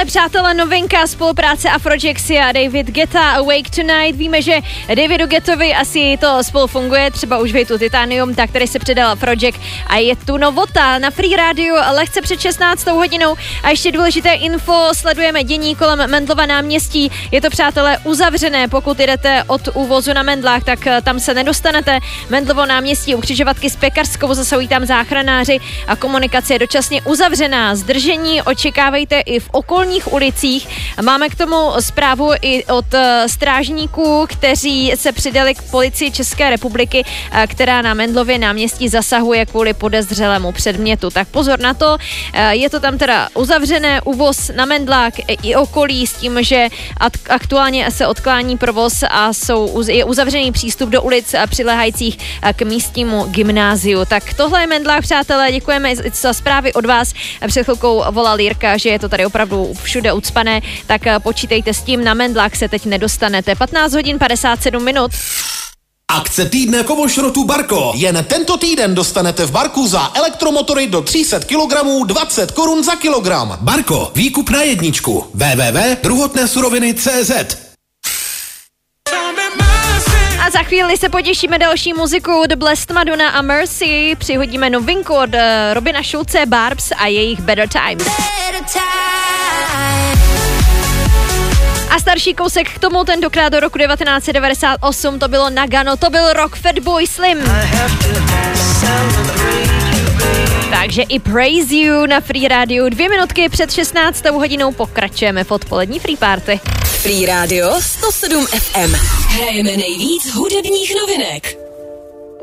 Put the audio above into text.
Tohle, přátelé, novinka spolupráce Afrojaxy a David Guetta, Awake Tonight. Víme, že Davidu Guettovi asi to spolu funguje, třeba už Vejtu Titanium, tak který se předal Afrojack a je tu novota na Free Radio lehce před 16. hodinou. A ještě důležité info, sledujeme dění kolem Mendlova náměstí. Je to, přátelé, uzavřené, pokud jdete od úvozu na Mendlách, tak tam se nedostanete. Mendlovo náměstí u křižovatky s Pekarskou, zasahují tam záchranáři a komunikace je dočasně uzavřená. Zdržení očekávejte i v okolních ulicích. Máme k tomu zprávu i od strážníků, kteří se přidali k policii České republiky, která na Mendlově náměstí zasahuje kvůli podezřelému předmětu. Tak pozor na to, je to tam teda uzavřené, uvoz na Mendlák i okolí s tím, že aktuálně se odklání provoz a je uzavřený přístup do ulic přiléhajících k místnímu gymnáziu. Tak tohle je Mendlák, přátelé, děkujeme za zprávy od vás. Před chvilkou volal Jirka, že je to tady opravdu všude ucpané, tak počítejte s tím, na Mendlák se teď nedostanete. 15 hodin 57 minut. Akce týdne kovošrotu Barko. Jen tento týden dostanete v Barku za elektromotory do 300 kg 20 korun za kilogram. Barko, výkup na jedničku. www.druhotnésuroviny.cz. A za chvíli se potěšíme další muziku od Blessed Madonna a Mercy. Přihodíme novinku od Robina Schulze, Barbs a jejich Better Times. A starší kousek k tomu, tentokrát do roku 1998, to bylo Nagano, to byl rok Fatboy Slim. Takže i Praise You na Free Radio. 2 minutky před 16. hodinou pokračujeme v odpolední Free Party. Free Radio 107 FM. Hrajeme nejvíc hudebních novinek.